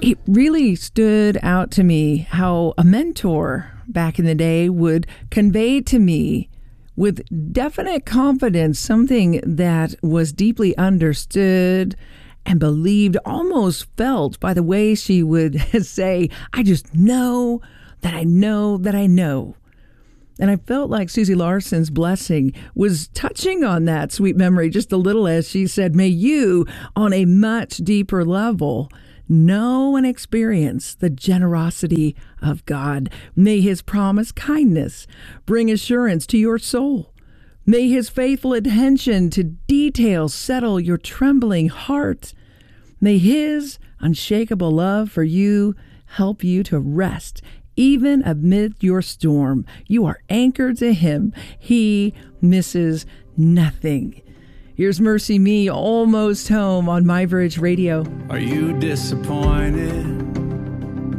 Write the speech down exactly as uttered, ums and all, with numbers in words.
it really stood out to me how a mentor back in the day would convey to me with definite confidence something that was deeply understood and believed, almost felt by the way she would say, I just know that I know that I know. And I felt like Susie Larson's blessing was touching on that sweet memory just a little as she said, may you, on a much deeper level, know and experience the generosity of God. May his promised kindness bring assurance to your soul. May his faithful attention to details settle your trembling heart. May his unshakable love for you help you to rest even amid your storm. You are anchored to him. He misses nothing. Here's Mercy Me, Almost Home on My Verge Radio. Are you disappointed